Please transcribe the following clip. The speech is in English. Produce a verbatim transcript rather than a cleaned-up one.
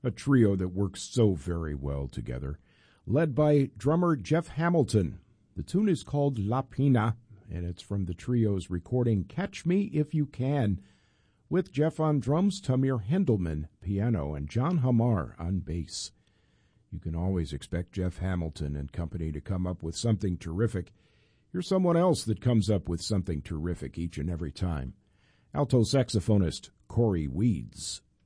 a trio that works so very well together, led by drummer Jeff Hamilton. The tune is called La Pina, and it's from the trio's recording Catch Me If You Can, with Jeff on drums, Tamir Hendelman piano, and John Hamar on bass. You can always expect Jeff Hamilton and company to come up with something terrific. Here's someone else that comes up with something terrific each and every time. Alto saxophonist Corey Weeds.